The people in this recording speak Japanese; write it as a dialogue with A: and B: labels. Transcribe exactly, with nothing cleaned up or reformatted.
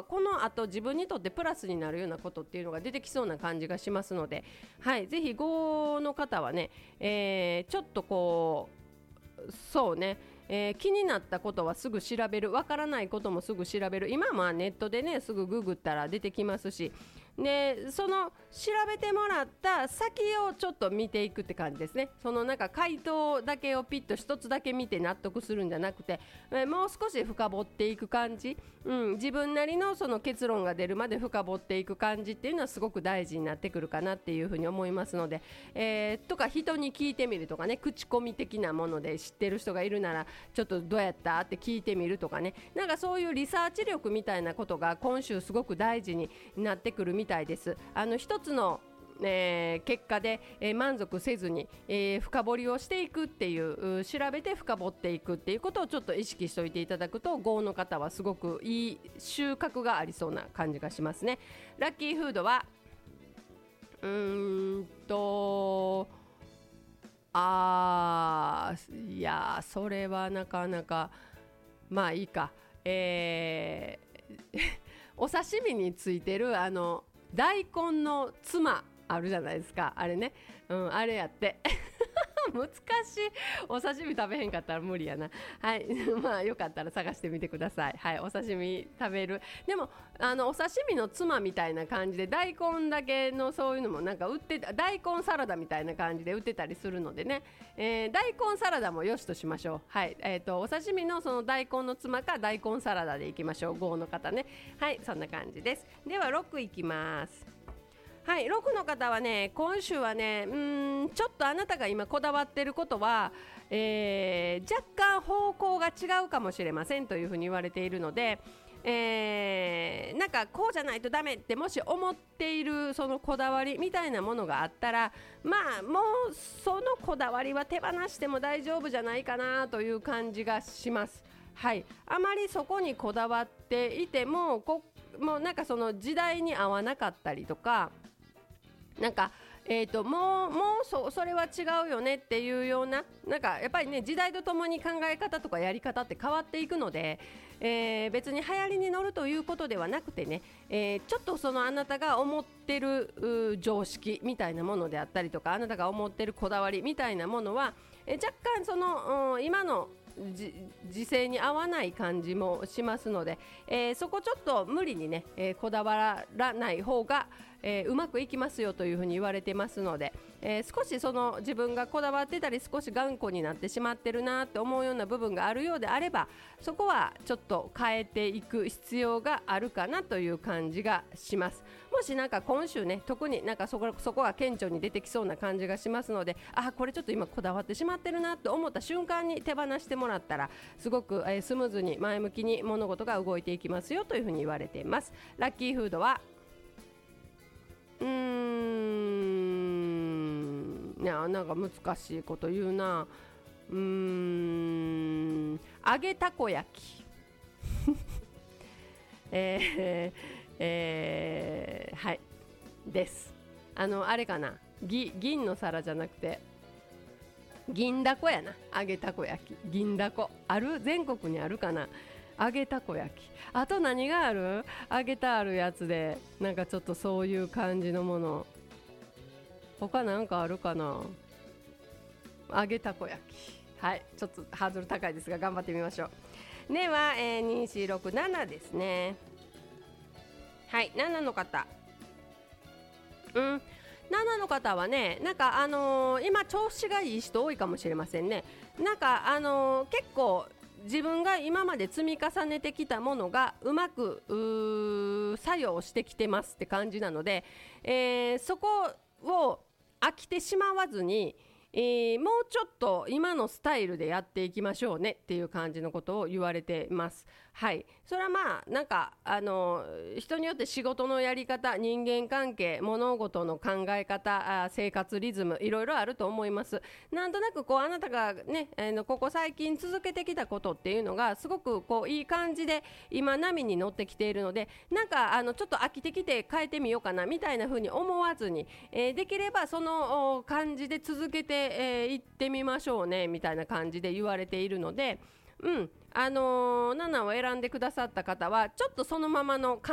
A: はこの後自分にとってプラスになるようなことっていうのが出てきそうな感じがしますので、はい、ぜひごの方はね、えー、ちょっとこうそうね、えー、気になったことはすぐ調べる、わからないこともすぐ調べる。今はネットでねすぐググったら出てきますし、でその調べてもらった先をちょっと見ていくって感じですね。そのなんか回答だけをピッと一つだけ見て納得するんじゃなくて、えー、もう少し深掘っていく感じ、うん、自分なりのその結論が出るまで深掘っていく感じっていうのはすごく大事になってくるかなっていうふうに思いますので、えー、とか人に聞いてみるとかね、口コミ的なもので知ってる人がいるならちょっとどうやったって聞いてみるとかね、なんかそういうリサーチ力みたいなことが今週すごく大事になってくるみたいです。あの一つのえー、結果で、えー、満足せずに、えー、深掘りをしていくっていう、調べて深掘っていくっていうことをちょっと意識しておいていただくとごの方はすごくいい収穫がありそうな感じがしますね。ラッキーフードはうーんとあーいやそれはなかなかまあいいか、えー、お刺身についてるあの大根のつまあるじゃないですか、あれね、うん、あれやって難しい。お刺身食べへんかったら無理やな。はいまあよかったら探してみてください。はい、お刺身食べる。でもあのお刺身のつまみたいな感じで大根だけのそういうのもなんか売ってた、大根サラダみたいな感じで売ってたりするのでね、えー、大根サラダもよしとしましょう。はい、えーとお刺身のその大根のつまか大根サラダでいきましょう。ごの方ね。はい、そんな感じです。ではろくいきます。はい、ろくの方はね、今週はね、うーんちょっとあなたが今こだわってることは、えー、若干方向が違うかもしれませんというふうに言われているので、えー、なんかこうじゃないとダメってもし思っているそのこだわりみたいなものがあったら、まあもうそのこだわりは手放しても大丈夫じゃないかなという感じがします。はい、あまりそこにこだわっていてもこもうなんかその時代に合わなかったりとか、なんかえーと、もう、もう そ, それは違うよねっていうような、なんかやっぱりね時代とともに考え方とかやり方って変わっていくので、えー、別に流行りに乗るということではなくてね、えー、ちょっとそのあなたが思ってる常識みたいなものであったりとか、あなたが思ってるこだわりみたいなものは、えー、若干その、うん、今の時勢に合わない感じもしますので、えー、そこちょっと無理にね、えー、こだわらない方が、えー、うまくいきますよというふうに言われてますので、えー、少しその自分がこだわってたり少し頑固になってしまってるなって思うような部分があるようであれば、そこはちょっと変えていく必要があるかなという感じがします。もしなんか今週ね特になんかそこ、そこが顕著に出てきそうな感じがしますので、あこれちょっと今こだわってしまってるなと思った瞬間に手放してもらったらすごく、えー、スムーズに前向きに物事が動いていきますよというふうに言われています。ラッキーフードはうーんいやなんか難しいこと言うな。うーん揚げたこ焼きえー、えー、はいです。あのあれかな、ぎ銀の皿じゃなくて銀だこやな。揚げたこ焼き銀だこある、全国にあるかな。揚げたこ焼き、あと何がある、揚げたあるやつでなんかちょっとそういう感じのもの、他なんかあるかな。揚げたこ焼き、はい、ちょっとハードル高いですが頑張ってみましょう。では、えー、に、し、ろく、ななですね。はい、ななの方、うんななの方はね、なんかあのー、今調子がいい人多いかもしれませんね。なんかあのー、結構自分が今まで積み重ねてきたものがうまくう作用してきてますって感じなので、えー、そこを飽きてしまわずに、えー、もうちょっと今のスタイルでやっていきましょうねっていう感じのことを言われています。はい、それはまあなんかあの人によって仕事のやり方、人間関係、物事の考え方、生活リズムいろいろあると思います。なんとなくこうあなたがね、あのここ最近続けてきたことっていうのがすごくこういい感じで今波に乗ってきているので、なんかあのちょっと飽きてきて変えてみようかなみたいな風に思わずに、えー、できればその感じで続けてえー、行ってみましょうねみたいな感じで言われているので、うんあのー、ななを選んでくださった方はちょっとそのままの感